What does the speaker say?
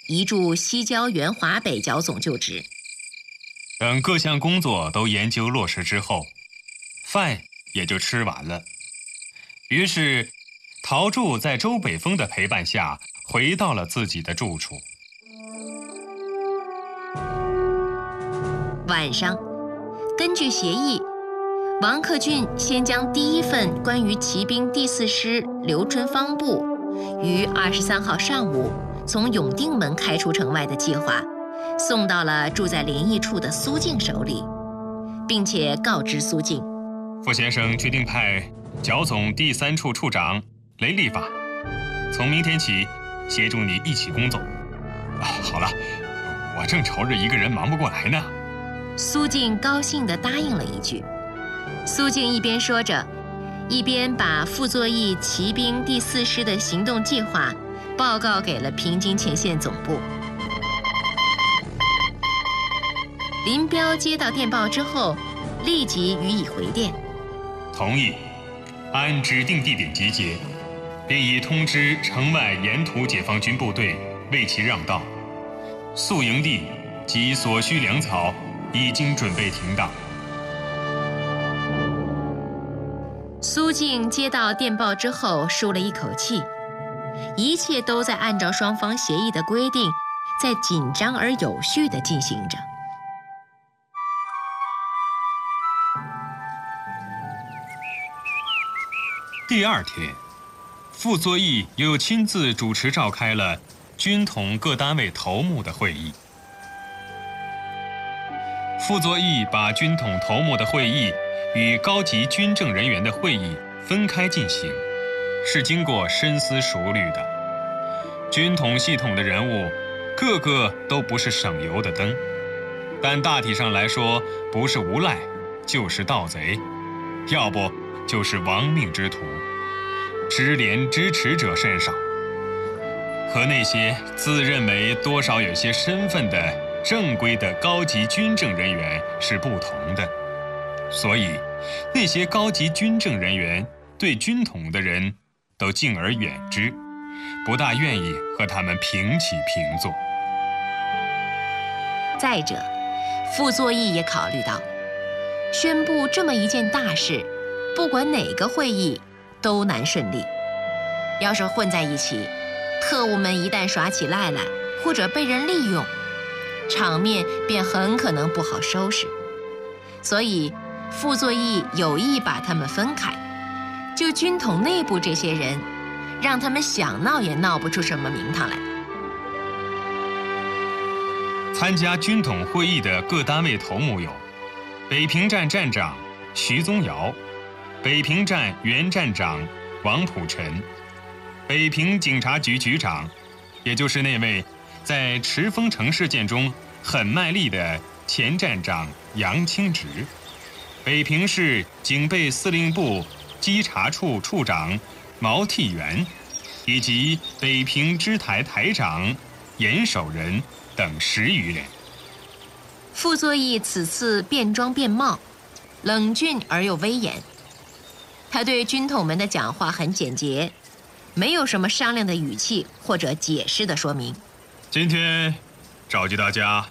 移驻西郊原华北剿总就职。 等各项工作都研究落实之后，饭也就吃完了。于是，陶铸在周北风的陪伴下，回到了自己的住处。 晚上，根据协议，王克俊先将第一份关于骑兵第4师刘春芳部于23号上午从永定门开出城外的计划，送到了住在临沂处的苏静手里，并且告知苏静， 傅先生决定派剿总第3处处长雷立法，从明天起协助你一起工作。好了，我正愁着一个人忙不过来呢。 苏静高兴地答应了一句。苏静一边说着，一边把傅作义骑兵第4师的行动计划报告给了平津前线总部。林彪接到电报之后，立即予以回电， 同意按指定地点集结，并已通知城外沿途解放军部队为其让道，宿营地及所需粮草已经准备停当。 苏静接到电报之后舒了一口气，一切都在按照双方协议的规定，在紧张而有序地进行着。 第2天，傅作义又亲自主持召开了军统各单位头目的会议。傅作义把军统头目的会议与高级军政人员的会议分开进行，是经过深思熟虑的。军统系统的人物个个都不是省油的灯，但大体上来说，不是无赖就是盗贼，要不就是亡命之徒，知廉知耻者甚少。和那些自认为多少有些身份的正规的高级军政人员是不同的，所以那些高级军政人员对军统的人都敬而远之，不大愿意和他们平起平坐。 再者，傅作义也考虑到，宣布这么一件大事，不管哪个会议都难顺利。要是混在一起，特务们一旦耍起赖来，或者被人利用，场面便很可能不好收拾。所以傅作义有意把他们分开，就军统内部这些人，让他们想闹也闹不出什么名堂来。 参加军统会议的各单位头目有北平站站长徐宗尧、北平站原站长王普臣、北平警察局局长，也就是那位在池丰城事件中很卖力的前站长杨清直，北平市警备司令部稽查处处长毛替元，以及北平支台台长严守仁等10余人。 傅作义此次变装变貌，冷峻而又威严。他对军统们的讲话很简洁，没有什么商量的语气或者解释的说明。 今天召集大家